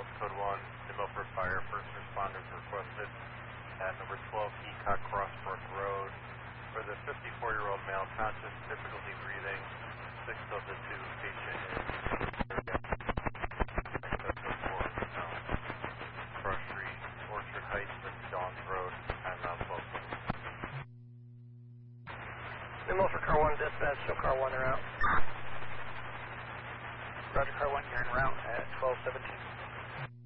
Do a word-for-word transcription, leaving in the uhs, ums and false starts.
Charles, code one, New Milford Fire, first responders requested at number twelve Ecock Crossbrook Road for the fifty-four-year-old male conscious, difficulty breathing, six of the two patient is Cross Street, Orchard Heights, and Dawns Road, and now twelve. New Milford Car one dispatch, show Car one are out. Roger, Car one, you're en route at twelve seventeen.